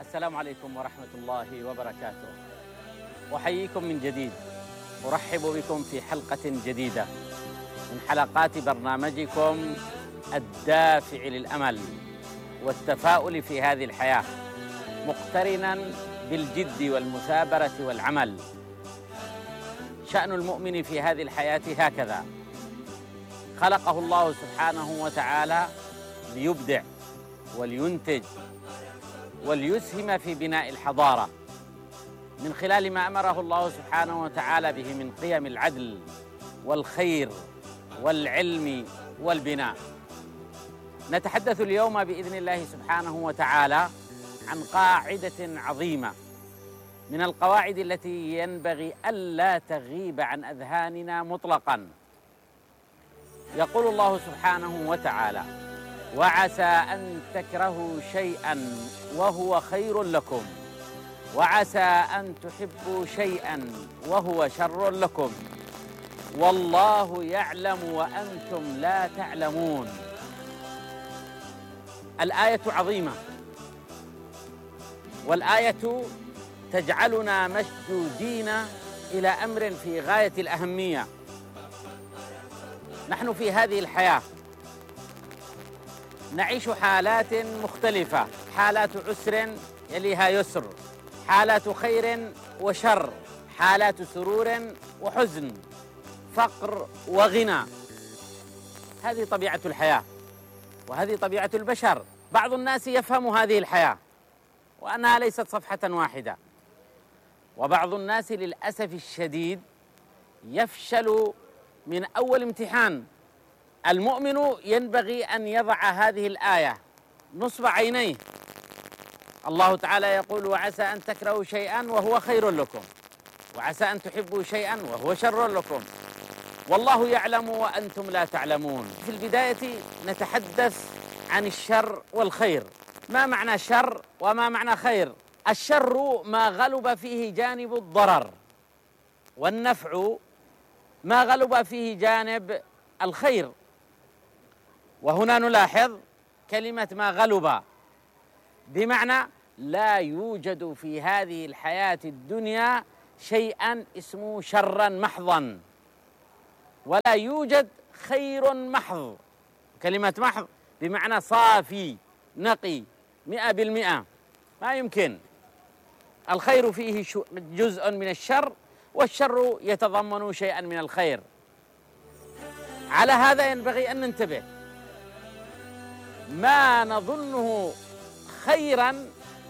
السلام عليكم ورحمة الله وبركاته. أحييكم من جديد، أرحب بكم في حلقة جديدة من حلقات برنامجكم الدافع للأمل والتفاؤل في هذه الحياة، مقترنا بالجد والمثابرة والعمل. شأن المؤمن في هذه الحياة هكذا، خلقه الله سبحانه وتعالى ليبدع ولينتج وليسهم في بناء الحضارة من خلال ما أمره الله سبحانه وتعالى به من قيم العدل والخير والعلم والبناء. نتحدث اليوم بإذن الله سبحانه وتعالى عن قاعدة عظيمة من القواعد التي ينبغي ألا تغيب عن أذهاننا مطلقاً. يقول الله سبحانه وتعالى: وعسى أن تكرهوا شيئا وهو خير لكم، وعسى أن تحبوا شيئا وهو شر لكم، والله يعلم وأنتم لا تعلمون. الآية عظيمة، والآية تجعلنا مشدودين إلى أمر في غاية الأهمية. نحن في هذه الحياة نعيش حالات مختلفة، حالات عسر يليها يسر، حالات خير وشر، حالات سرور وحزن، فقر وغنى. هذه طبيعة الحياة وهذه طبيعة البشر. بعض الناس يفهم هذه الحياة وأنها ليست صفحة واحدة، وبعض الناس للأسف الشديد يفشل من أول امتحان. المؤمن ينبغي أن يضع هذه الآية نصب عينيه. الله تعالى يقول: وعسى أن تكرهوا شيئا وهو خير لكم، وعسى أن تحبوا شيئا وهو شر لكم، والله يعلم وأنتم لا تعلمون. في البداية نتحدث عن الشر والخير. ما معنى شر وما معنى خير؟ الشر ما غلب فيه جانب الضرر، والنفع ما غلب فيه جانب الخير. وهنا نلاحظ كلمة ما غلب، بمعنى لا يوجد في هذه الحياة الدنيا شيئا اسمه شرا محضا، ولا يوجد خير محض. كلمة محض بمعنى صافي نقي 100%، ما يمكن. الخير فيه جزء من الشر، والشر يتضمن شيئا من الخير. على هذا ينبغي أن ننتبه. ما نظنه خيرا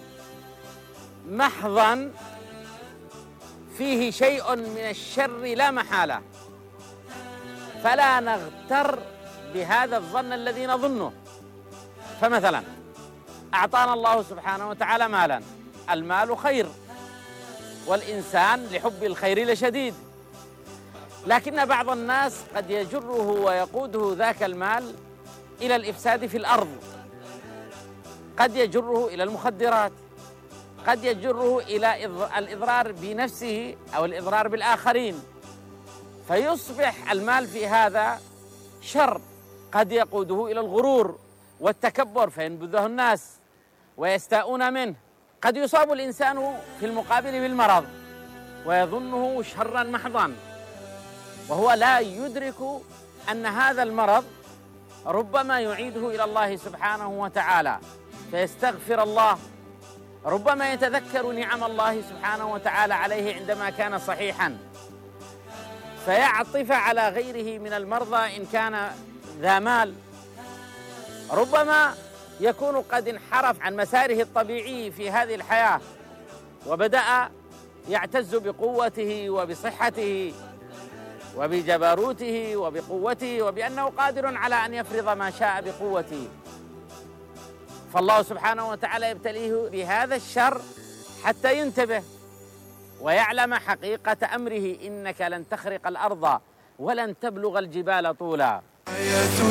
محضا فيه شيء من الشر لا محالة، فلا نغتر بهذا الظن الذي نظنه. فمثلا أعطانا الله سبحانه وتعالى مالا، المال خير، والإنسان لحب الخير لشديد، لكن بعض الناس قد يجره ويقوده ذاك المال إلى الإفساد في الأرض، قد يجره إلى المخدرات، قد يجره إلى الإضرار بنفسه أو الإضرار بالآخرين، فيصبح المال في هذا شر. قد يقوده إلى الغرور والتكبر فينبذه الناس ويستاءون منه. قد يصاب الإنسان في المقابل بالمرض ويظنه شرا محضا، وهو لا يدرك أن هذا المرض ربما يعيده إلى الله سبحانه وتعالى فيستغفر الله، ربما يتذكر نعم الله سبحانه وتعالى عليه عندما كان صحيحا فيعطف على غيره من المرضى إن كان ذا مال، ربما يكون قد انحرف عن مساره الطبيعي في هذه الحياة وبدأ يعتز بقوته وبصحته وبجبروته وبقوته وبأنه قادر على أن يفرض ما شاء بقوته، فالله سبحانه وتعالى يبتليه بهذا الشر حتى ينتبه ويعلم حقيقة أمره: إنك لن تخرق الأرض ولن تبلغ الجبال طولا.